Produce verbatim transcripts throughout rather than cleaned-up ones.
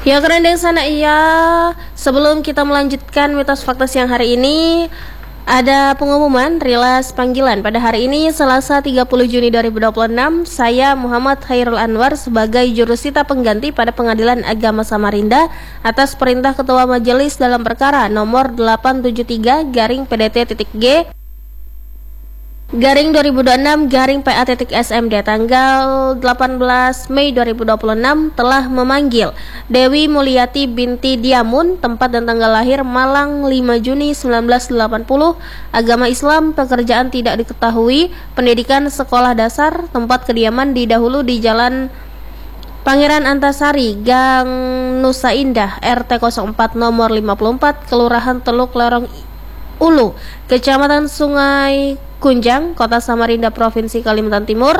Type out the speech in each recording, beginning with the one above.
Ya keren deh sana iya. Sebelum kita melanjutkan mitos fakta siang hari ini, ada pengumuman rilis panggilan pada hari ini Selasa tiga puluh Juni dua ribu dua puluh enam. Saya Muhammad Khairul Anwar sebagai jurusita pengganti pada Pengadilan Agama Samarinda atas perintah Ketua Majelis dalam perkara nomor delapan tujuh tiga garing P D T.G garing dua ribu dua puluh enam garing P A.S M D tanggal delapan belas Mei dua ribu dua puluh enam telah memanggil Dewi Mulyati binti Diamun, tempat dan tanggal lahir Malang lima Juni seribu sembilan ratus delapan puluh, agama Islam, pekerjaan tidak diketahui, pendidikan sekolah dasar, tempat kediaman didahulu di Jalan Pangeran Antasari, Gang Nusa Indah, R T nol empat nomor lima puluh empat, Kelurahan Teluk Lorong Ulu, Kecamatan Sungai Kunjang, Kota Samarinda, Provinsi Kalimantan Timur.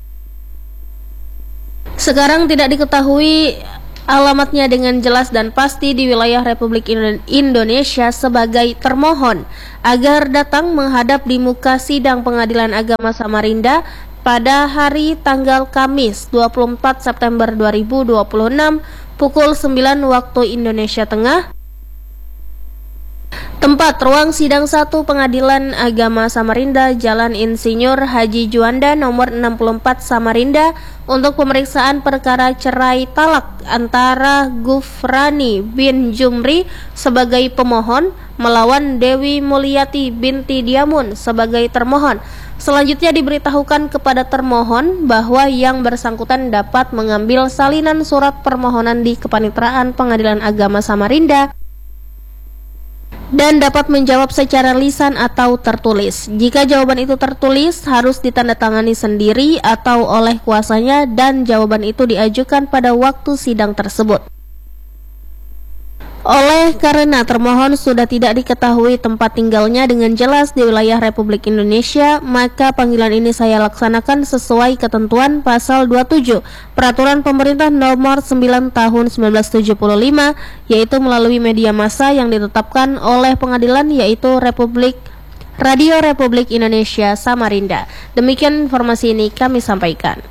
Sekarang tidak diketahui alamatnya dengan jelas dan pasti di wilayah Republik Indonesia sebagai termohon agar datang menghadap di muka sidang Pengadilan Agama Samarinda pada hari tanggal Kamis dua puluh empat September dua ribu dua puluh enam pukul sembilan waktu Indonesia Tengah. Tempat ruang sidang satu Pengadilan Agama Samarinda, Jalan Insinyur Haji Juanda nomor enam puluh empat Samarinda, untuk pemeriksaan perkara cerai talak antara Gufrani bin Jumri sebagai pemohon melawan Dewi Mulyati binti Diamun sebagai termohon. Selanjutnya diberitahukan kepada termohon bahwa yang bersangkutan dapat mengambil salinan surat permohonan di Kepanitraan Pengadilan Agama Samarinda dan dapat menjawab secara lisan atau tertulis. Jika jawaban itu tertulis, harus ditandatangani sendiri atau oleh kuasanya dan jawaban itu diajukan pada waktu sidang tersebut. Oleh karena termohon sudah tidak diketahui tempat tinggalnya dengan jelas di wilayah Republik Indonesia, maka panggilan ini saya laksanakan sesuai ketentuan pasal dua puluh tujuh Peraturan Pemerintah Nomor sembilan Tahun seribu sembilan ratus tujuh puluh lima, yaitu melalui media massa yang ditetapkan oleh pengadilan, yaitu Republik Radio Republik Indonesia Samarinda. Demikian informasi ini kami sampaikan.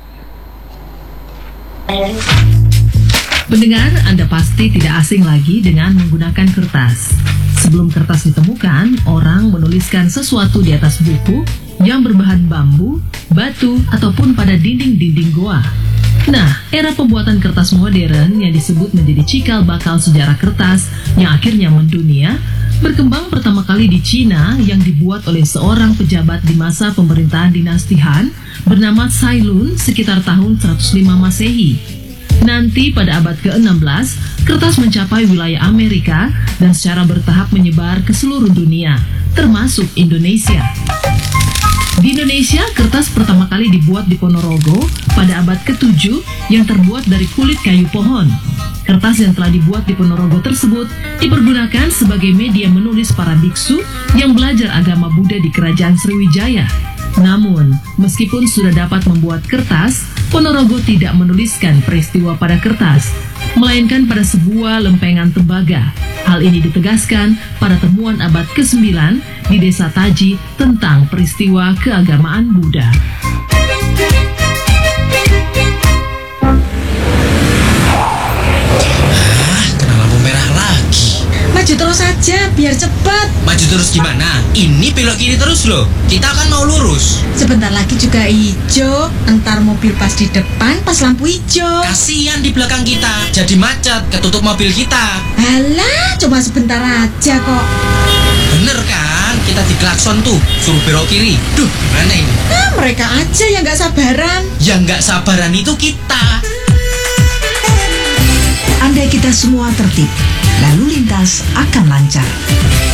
Pendengar, Anda pasti tidak asing lagi dengan menggunakan kertas. Sebelum kertas ditemukan, orang menuliskan sesuatu di atas buku yang berbahan bambu, batu, ataupun pada dinding-dinding goa. Nah, era pembuatan kertas modern yang disebut menjadi cikal bakal sejarah kertas yang akhirnya mendunia, berkembang pertama kali di Cina yang dibuat oleh seorang pejabat di masa pemerintahan dinasti Han bernama Cai Lun sekitar tahun seratus lima Masehi. Nanti pada abad ke enam belas, kertas mencapai wilayah Amerika dan secara bertahap menyebar ke seluruh dunia, termasuk Indonesia. Di Indonesia, kertas pertama kali dibuat di Ponorogo pada abad ketujuh yang terbuat dari kulit kayu pohon. Kertas yang telah dibuat di Ponorogo tersebut dipergunakan sebagai media menulis para biksu yang belajar agama Buddha di Kerajaan Sriwijaya. Namun, meskipun sudah dapat membuat kertas, Ponorogo tidak menuliskan peristiwa pada kertas, melainkan pada sebuah lempengan tembaga. Hal ini ditegaskan pada temuan abad kesembilan di Desa Taji tentang peristiwa keagamaan Buddha. Ah, kena lampu merah lagi. Maju terus saja, biar cepat. Maju terus gimana? Ini belok kiri terus loh. Kita kan mau lurus. Sebentar lagi juga hijau. Entar mobil pas di depan, pas lampu hijau. Kasihan di belakang kita, jadi macet, ketutup mobil kita. Alah, cuma sebentar aja kok. Bener kan? Kita diklakson tuh, suruh belok kiri. Duh, gimana ini? Nah, mereka aja yang gak sabaran. Yang gak sabaran itu kita. Andai kita semua tertib, lalu lintas akan lancar.